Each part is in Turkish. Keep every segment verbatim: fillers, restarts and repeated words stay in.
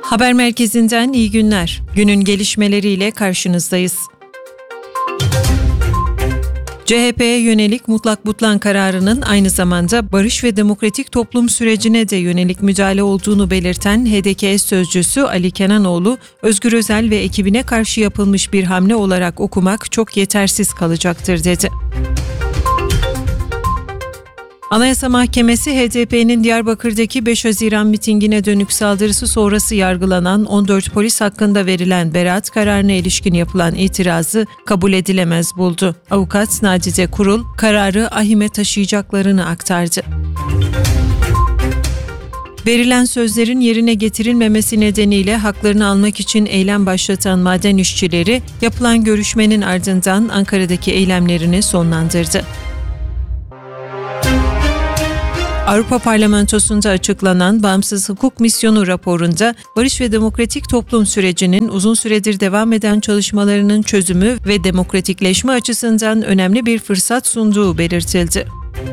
Haber merkezinden iyi günler. Günün gelişmeleriyle karşınızdayız. C H P'ye yönelik mutlak butlan kararının aynı zamanda barış ve demokratik toplum sürecine de yönelik müdahale olduğunu belirten H D K S sözcüsü Ali Kenanoğlu, Özgür Özel ve ekibine karşı yapılmış bir hamle olarak okumak çok yetersiz kalacaktır dedi. Anayasa Mahkemesi, H D P'nin Diyarbakır'daki beş Haziran mitingine dönük saldırısı sonrası yargılanan on dört polis hakkında verilen beraat kararına ilişkin yapılan itirazı kabul edilemez buldu. Avukat Nadide Kurul, kararı ahime taşıyacaklarını aktardı. Verilen sözlerin yerine getirilmemesi nedeniyle haklarını almak için eylem başlatan maden işçileri, yapılan görüşmenin ardından Ankara'daki eylemlerini sonlandırdı. Avrupa Parlamentosu'nda açıklanan Bağımsız Hukuk Misyonu raporunda barış ve demokratik toplum sürecinin uzun süredir devam eden çalışmalarının çözümü ve demokratikleşme açısından önemli bir fırsat sunduğu belirtildi.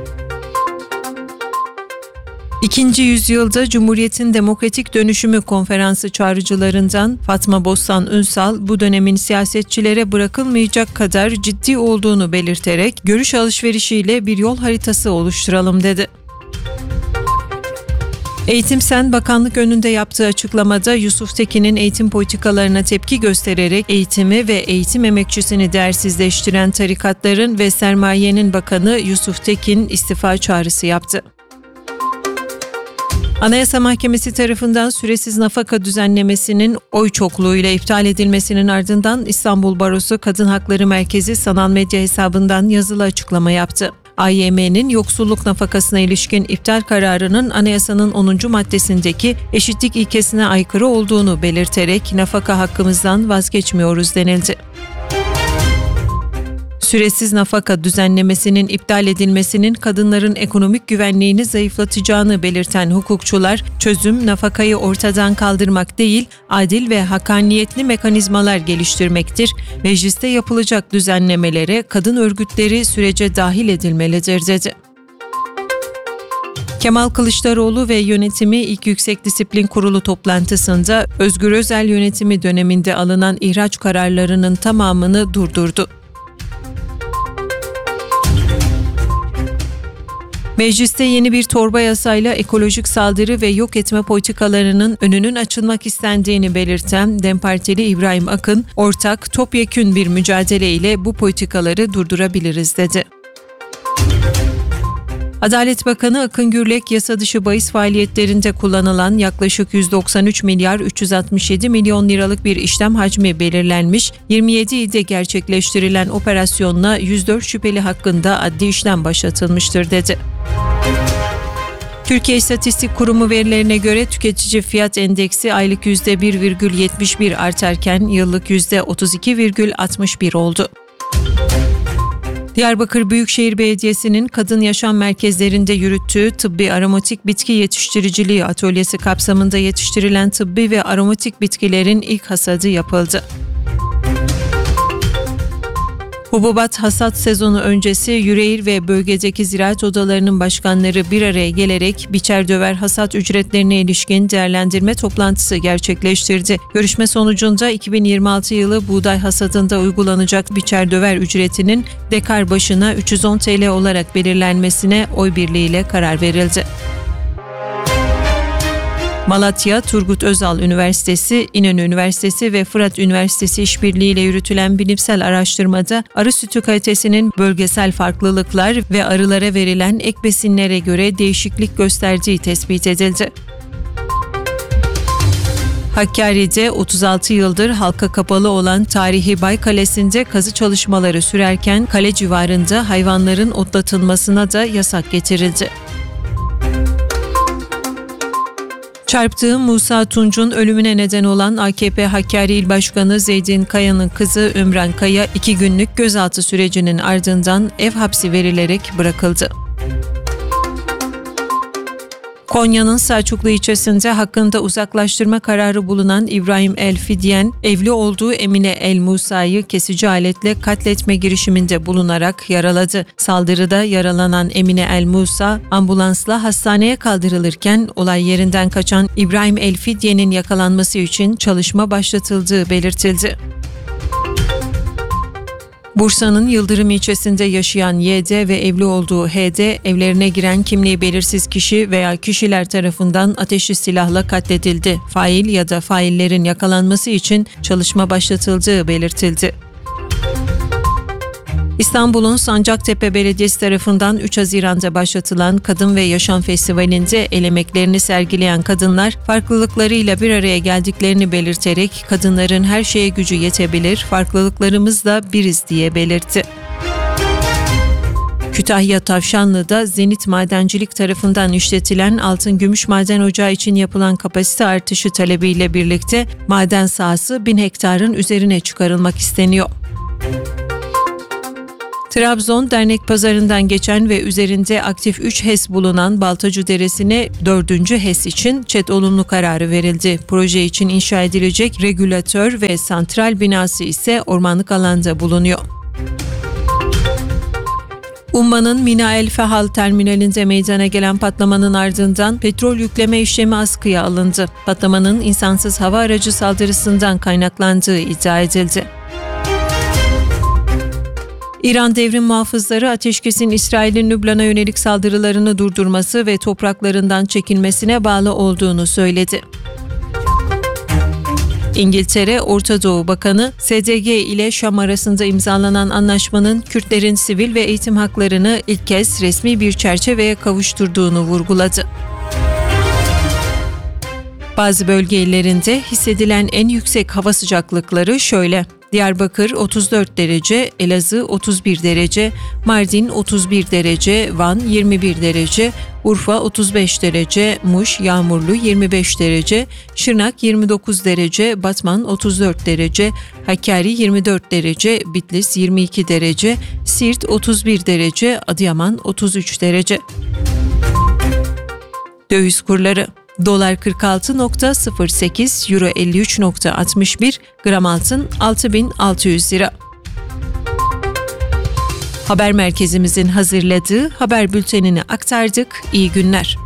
İkinci yüzyılda Cumhuriyet'in Demokratik Dönüşümü Konferansı çağrıcılarından Fatma Bostan Ünsal, bu dönemin siyasetçilere bırakılmayacak kadar ciddi olduğunu belirterek görüş alışverişiyle bir yol haritası oluşturalım dedi. Eğitim Sen, bakanlık önünde yaptığı açıklamada Yusuf Tekin'in eğitim politikalarına tepki göstererek eğitimi ve eğitim emekçisini değersizleştiren tarikatların ve sermayenin bakanı Yusuf Tekin istifa çağrısı yaptı. Anayasa Mahkemesi tarafından süresiz nafaka düzenlemesinin oy çokluğuyla iptal edilmesinin ardından İstanbul Barosu Kadın Hakları Merkezi sanal medya hesabından yazılı açıklama yaptı. A Y M'nin yoksulluk nafakasına ilişkin iptal kararının anayasanın onuncu maddesindeki eşitlik ilkesine aykırı olduğunu belirterek nafaka hakkımızdan vazgeçmiyoruz denildi. Süresiz nafaka düzenlemesinin iptal edilmesinin kadınların ekonomik güvenliğini zayıflatacağını belirten hukukçular, çözüm nafakayı ortadan kaldırmak değil, adil ve hakkaniyetli mekanizmalar geliştirmektir. Mecliste yapılacak düzenlemelere kadın örgütleri sürece dahil edilmelidir dedi. Kemal Kılıçdaroğlu ve yönetimi ilk Yüksek Disiplin Kurulu toplantısında Özgür Özel yönetimi döneminde alınan ihraç kararlarının tamamını durdurdu. Mecliste yeni bir torba yasayla ekolojik saldırı ve yok etme politikalarının önünün açılmak istendiğini belirten DEM Partili İbrahim Akın, ortak, topyekün bir mücadele ile bu politikaları durdurabiliriz dedi. Adalet Bakanı Akın Gürlek, yasa dışı bahis faaliyetlerinde kullanılan yaklaşık yüz doksan üç milyar üç yüz altmış yedi milyon liralık bir işlem hacmi belirlenmiş, yirmi yedi ilde gerçekleştirilen operasyonla yüz dört şüpheli hakkında adli işlem başlatılmıştır dedi. Türkiye İstatistik Kurumu verilerine göre tüketici fiyat endeksi aylık yüzde bir virgül yetmiş bir artarken yıllık yüzde otuz iki virgül altmış bir oldu. Diyarbakır Büyükşehir Belediyesi'nin kadın yaşam merkezlerinde yürüttüğü tıbbi aromatik bitki yetiştiriciliği atölyesi kapsamında yetiştirilen tıbbi ve aromatik bitkilerin ilk hasadı yapıldı. Hububat hasat sezonu öncesi Yüreğir ve bölgedeki ziraat odalarının başkanları bir araya gelerek biçer döver hasat ücretlerine ilişkin değerlendirme toplantısı gerçekleştirdi. Görüşme sonucunda iki bin yirmi altı yılı buğday hasadında uygulanacak biçer döver ücretinin dekar başına üç yüz on TL olarak belirlenmesine oy birliğiyle karar verildi. Malatya, Turgut Özal Üniversitesi, İnönü Üniversitesi ve Fırat Üniversitesi işbirliğiyle yürütülen bilimsel araştırmada arı sütü kalitesinin bölgesel farklılıklar ve arılara verilen ek besinlere göre değişiklik gösterdiği tespit edildi. Hakkari'de otuz altı yıldır halka kapalı olan tarihi Bay Kalesi'nde kazı çalışmaları sürerken kale civarında hayvanların otlatılmasına da yasak getirildi. Çarptığı Musa Tunç'un ölümüne neden olan A K P Hakkari İl Başkanı Zeydin Kaya'nın kızı Ümran Kaya iki günlük gözaltı sürecinin ardından ev hapsi verilerek bırakıldı. Konya'nın Selçuklu ilçesinde hakkında uzaklaştırma kararı bulunan İbrahim El Fidyen, evli olduğu Emine El Musa'yı kesici aletle katletme girişiminde bulunarak yaraladı. Saldırıda yaralanan Emine El Musa, ambulansla hastaneye kaldırılırken olay yerinden kaçan İbrahim El Fidyen'in yakalanması için çalışma başlatıldığı belirtildi. Bursa'nın Yıldırım ilçesinde yaşayan Y D ve evli olduğu H D, evlerine giren kimliği belirsiz kişi veya kişiler tarafından ateşli silahla katledildi. Fail ya da faillerin yakalanması için çalışma başlatıldığı belirtildi. İstanbul'un Sancaktepe Belediyesi tarafından üç Haziran'da başlatılan Kadın ve Yaşam Festivali'nde el emeklerini sergileyen kadınlar farklılıklarıyla bir araya geldiklerini belirterek kadınların her şeye gücü yetebilir, farklılıklarımızla biriz diye belirtti. Kütahya Tavşanlı'da Zenit Madencilik tarafından işletilen altın gümüş maden ocağı için yapılan kapasite artışı talebiyle birlikte maden sahası bin hektarın üzerine çıkarılmak isteniyor. Trabzon Dernek Pazarı'ndan geçen ve üzerinde aktif üç HES bulunan Baltacı Deresi'ne dördüncü HES için ÇED olumlu kararı verildi. Proje için inşa edilecek regülatör ve santral binası ise ormanlık alanda bulunuyor. Umman'ın Mina El Fehal terminalinde meydana gelen patlamanın ardından petrol yükleme işlemi askıya alındı. Patlamanın insansız hava aracı saldırısından kaynaklandığı iddia edildi. İran devrim muhafızları ateşkesin İsrail'in Lübnan'a yönelik saldırılarını durdurması ve topraklarından çekilmesine bağlı olduğunu söyledi. İngiltere Orta Doğu Bakanı, S D G ile Şam arasında imzalanan anlaşmanın Kürtlerin sivil ve eğitim haklarını ilk kez resmi bir çerçeveye kavuşturduğunu vurguladı. Bazı bölge illerinde hissedilen en yüksek hava sıcaklıkları şöyle: Diyarbakır otuz dört derece, Elazığ otuz bir derece, Mardin otuz bir derece, Van yirmi bir derece, Urfa otuz beş derece, Muş yağmurlu yirmi beş derece, Şırnak yirmi dokuz derece, Batman otuz dört derece, Hakkari yirmi dört derece, Bitlis yirmi iki derece, Siirt otuz bir derece, Adıyaman otuz üç derece. Döviz kurları: Dolar kırk altı virgül sıfır sekiz, Euro elli üç virgül altmış bir, gram altın altı bin altı yüz lira. Haber merkezimizin hazırladığı haber bültenini aktardık. İyi günler.